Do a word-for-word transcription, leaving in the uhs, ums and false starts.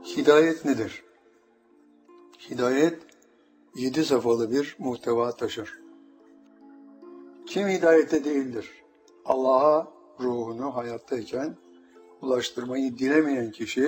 Hidayet nedir? Hidayet, yedi safhalı bir muhteva taşır. Kim hidayette değildir? Allah'a ruhunu hayattayken ulaştırmayı dilemeyen kişi,